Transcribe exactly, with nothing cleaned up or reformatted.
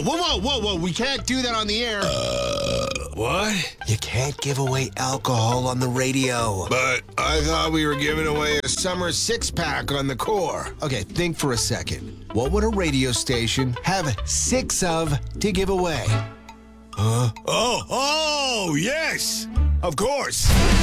whoa, whoa, whoa, whoa. We can't do that on the air. Uh, what? You can't give away alcohol on the radio. But I thought we were giving away a summer six-pack on the core. Okay, think for a second. What would a radio station have six of to give away? Huh? Oh, oh, yes! Of course!